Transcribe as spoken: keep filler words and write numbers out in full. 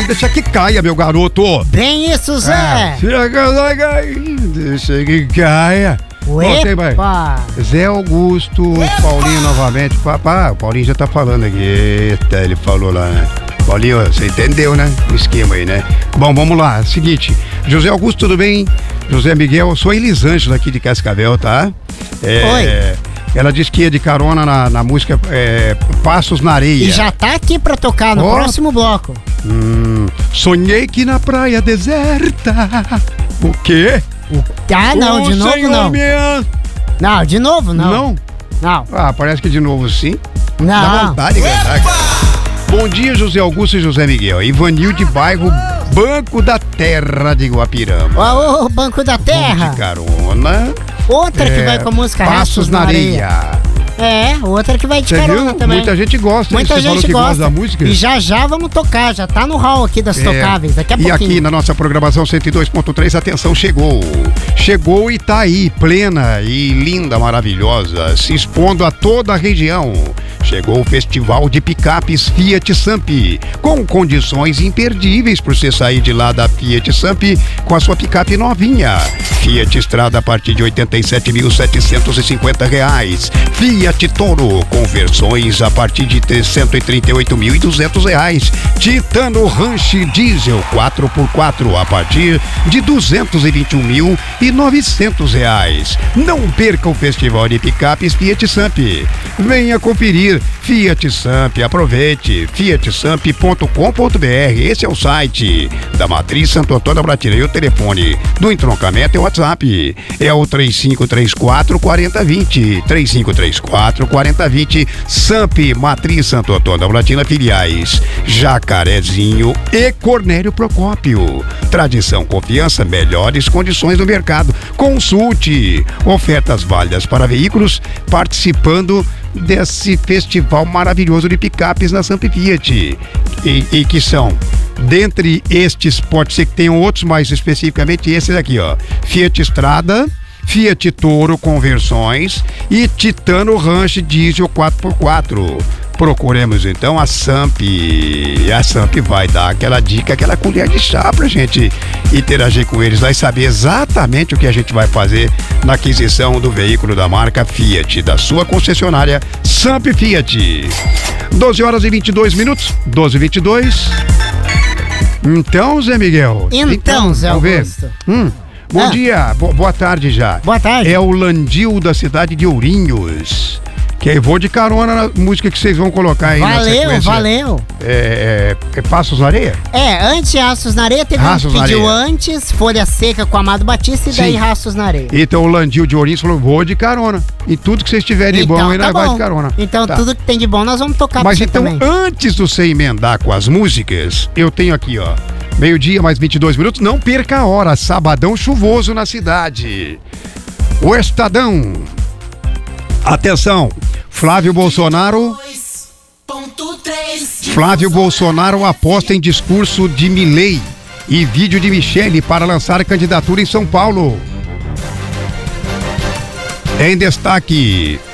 deixa que caia, meu garoto. Bem isso, Zé. Ah, deixa que caia. Uepa. Zé Augusto, Epa. Paulinho novamente. Papá, o Paulinho já tá falando aqui. Eita, ele falou lá, né? Paulinho, você entendeu, né? O esquema aí, né? Bom, vamos lá. Seguinte, José Augusto, tudo bem? José Miguel, eu sou a Elisângela aqui de Cascavel, tá? É, Oi. Ela disse que ia de carona na, na música é, Passos na Areia. E já tá aqui pra tocar no oh. próximo bloco. Hum, sonhei que na praia deserta. O quê? O... Ah, não, o de novo não. Minha... Não, de novo não. Não? Não. Ah, parece que de novo sim. Não. Dá vontade de cantar. Bom dia, José Augusto e José Miguel. Ivanil de bairro Banco da Terra de Guapirama. Ô, oh, Banco da Terra. Vou de carona. Outra é, que vai com a música Passos na Areia. areia. É, outra que vai de Você carona viu? também. Muita gente gosta. Muita Você gente falou que gosta. gosta da música. E já já vamos tocar, já tá no hall aqui das é. tocáveis, daqui a e pouquinho. E aqui na nossa programação cento e dois ponto três, atenção, chegou. Chegou e tá aí, plena e linda, maravilhosa, se expondo a toda a região. Chegou o Festival de Picapes Fiat Samp, com condições imperdíveis para você sair de lá da Fiat Samp com a sua picape novinha. Fiat Strada a partir de oitenta e sete mil setecentos e cinquenta reais. Fiat Toro com versões a partir de cento e trinta e oito mil e duzentos reais. Titano Ranch Diesel quatro por quatro a partir de duzentos e vinte e um mil e novecentos reais. Não perca o Festival de Picapes Fiat Samp. Venha conferir Fiat Samp, aproveite fiat samp ponto com ponto br. Esse é o site da Matriz Santo Antônio da Bratina. E o telefone do entroncamento é o WhatsApp, é o três cinco três quatro, quatro zero dois zero, três cinco três quatro, quatro zero dois zero. Samp, Matriz Santo Antônio da Bratina, filiais Jacarezinho e Cornélio Procópio. Tradição, confiança, melhores condições do mercado. Consulte ofertas válidas para veículos participando desse festival maravilhoso de picapes na Samp Fiat. E, e que são, dentre estes, pode ser que tenham outros, mais especificamente esses aqui, ó. Fiat Strada, Fiat Toro Conversões e Titano Ranch Diesel quatro por quatro. Procuremos então a Samp. A Samp vai dar aquela dica, aquela colher de chá pra gente interagir com eles, vai saber exatamente o que a gente vai fazer na aquisição do veículo da marca Fiat, da sua concessionária Samp Fiat. doze horas e vinte e dois minutos, doze e vinte e dois. Então, Zé Miguel. Então, então Zé Augusto. Ver. Hum. Bom ah. dia, Bo- boa tarde já. Boa tarde. É o Landil da cidade de Ourinhos. Que aí vou de carona na música que vocês vão colocar aí. Valeu, na sequência. valeu. É, é, é Passos na Areia? É, antes Rastros na Areia, teve Rastros um que pediu areia. antes, Folha Seca com Amado Batista e Sim. daí Rastros na Areia. Então o Landil de Ourinhos falou, vou de carona. E tudo que vocês tiverem então, de bom aí, tá nós bom. vai de carona. Então tá. tudo que tem de bom nós vamos tocar Mas pra você então, também. antes de você emendar com as músicas, eu tenho aqui, ó, meio-dia mais vinte e dois minutos, não perca a hora, sabadão chuvoso na cidade. O Estadão. Atenção, Flávio Bolsonaro... Flávio Bolsonaro aposta em discurso de Milei e vídeo de Michele para lançar candidatura em São Paulo. Em destaque,